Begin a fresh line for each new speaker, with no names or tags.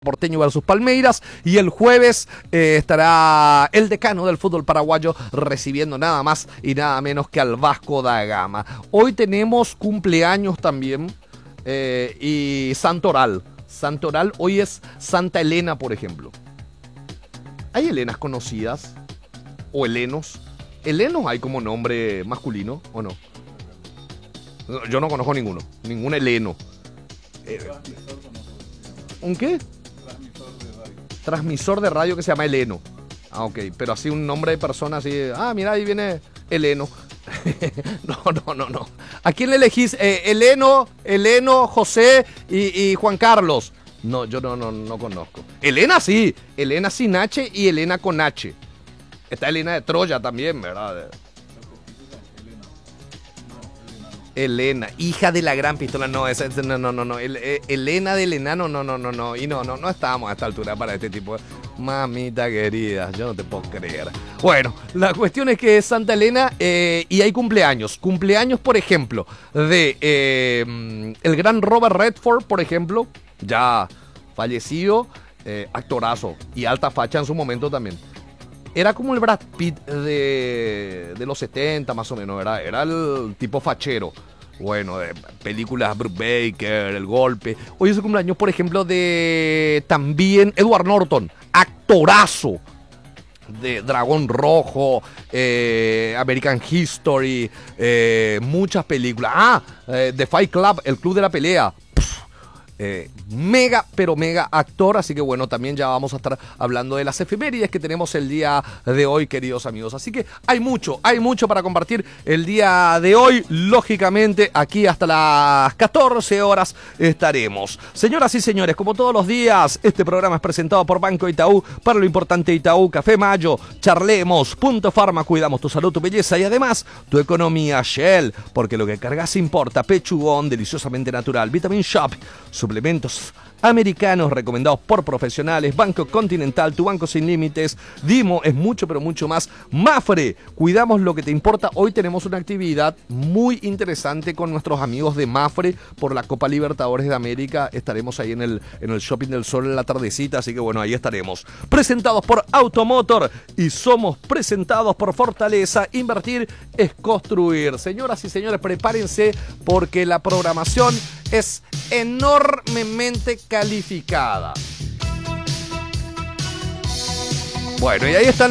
Porteño versus Palmeiras, y el jueves estará el decano del fútbol paraguayo recibiendo nada más y nada menos que al Vasco da Gama. Hoy tenemos cumpleaños también y Santoral. Santoral, hoy es Santa Elena, por ejemplo. ¿Hay Helenas conocidas? ¿O Helenos? ¿Helenos hay como nombre masculino o no? Yo no conozco ninguno, ningún Heleno. ¿Un qué? Transmisor de radio que se llama Heleno. Ah, ok, pero así un nombre de persona así. Ah, mira, ahí viene Heleno. No. ¿A quién le elegís? Heleno, José y Juan Carlos. No, yo no conozco. Elena sí sin H y Elena con H. Está Elena de Troya también, ¿verdad? Elena, hija de la gran pistola, no, esa, no. Elena del enano, no. Y no estábamos a esta altura para este tipo de... Mamita querida, yo no te puedo creer. Bueno, la cuestión es que es Santa Elena y hay cumpleaños. Cumpleaños, por ejemplo, de el gran Robert Redford, por ejemplo, ya fallecido, actorazo y alta facha en su momento también. Era como el Brad Pitt de los 70 más o menos, era el tipo fachero. Bueno, de películas Brubaker, El Golpe. Hoy es el cumpleaños, por ejemplo, de también Edward Norton, actorazo de Dragón Rojo, American History, muchas películas. The Fight Club, El Club de la Pelea. Mega actor, así que bueno, también ya vamos a estar hablando de las efemérides que tenemos el día de hoy, queridos amigos. Así que hay mucho para compartir el día de hoy. Lógicamente, aquí hasta las 14 horas estaremos. Señoras y señores, como todos los días, este programa es presentado por Banco Itaú, para lo importante Itaú, Café Mayo, charlemos, Punto Pharma, cuidamos tu salud, tu belleza y además tu economía. Shell, porque lo que cargas importa. Pechugón, deliciosamente natural. Vitamin Shop, suplementos americanos recomendados por profesionales. Banco Continental, tu banco sin límites. Dimo es mucho, pero mucho más. Mafre, cuidamos lo que te importa. Hoy tenemos una actividad muy interesante con nuestros amigos de Mafre por la Copa Libertadores de América. Estaremos ahí en el Shopping del Sol en la tardecita, así que bueno, ahí estaremos. Presentados por Automotor y somos presentados por Fortaleza. Invertir es construir. Señoras y señores, prepárense porque la programación es enormemente calificada. Bueno, y ahí están